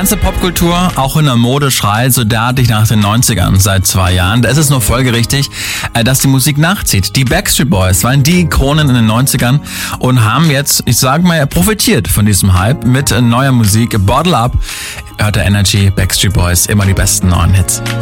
ganze Popkultur, auch in der Mode, schreit so derartig nach den 90ern seit 2 Jahren. Da ist es nur folgerichtig, dass die Musik nachzieht. Die Backstreet Boys waren die Ikonen in den 90ern und haben jetzt, ich sag mal, profitiert von diesem Hype mit neuer Musik. Bottle Up, hört der Energy, Backstreet Boys, immer die besten neuen Hits.